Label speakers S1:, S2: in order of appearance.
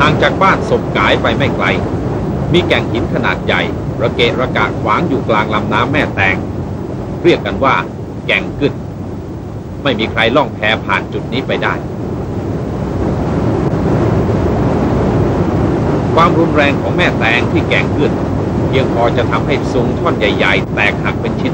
S1: างจากบ้านศพกายไปไม่ไกลมีแก่งหินขนาดใหญ่ระเกะระกะขวางอยู่กลางลำน้ำแม่แตงเรียกกันว่าแก่งกึดไม่มีใครล่องแพผ่านจุดนี้ไปได้ความรุนแรงของแม่แตงที่แก่งกึดเพียงพอจะทำให้ซุงท่อนใหญ่ๆแตกหักเป็นชิ้น